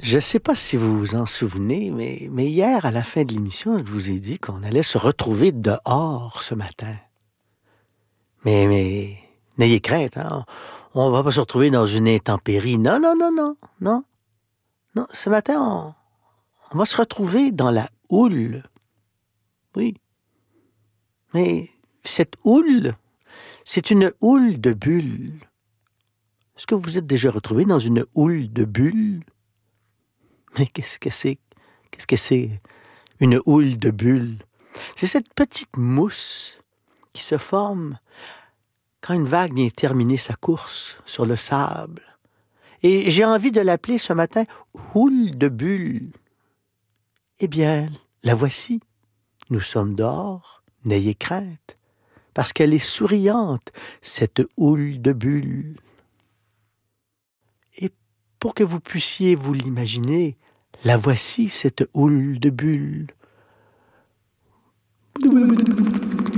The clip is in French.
Je ne sais pas si vous vous en souvenez, mais hier, à la fin de l'émission, je vous ai dit qu'on allait se retrouver dehors ce matin. Mais n'ayez crainte, hein? On va pas se retrouver dans une intempérie. Non, non, non, non, non, non. Ce matin, on va se retrouver dans la houle. Oui. Mais cette houle, c'est une houle de bulles. Est-ce que vous vous êtes déjà retrouvé dans une houle de bulles? Mais qu'est-ce que c'est? Qu'est-ce que c'est, une houle de bulles? C'est cette petite mousse qui se forme quand une vague vient terminer sa course sur le sable. Et j'ai envie de l'appeler ce matin houle de bulles. Eh bien, la voici. Nous sommes dehors, n'ayez crainte, parce qu'elle est souriante, cette houle de bulles. Et pour que vous puissiez vous l'imaginer, la voici, cette houle de bulles.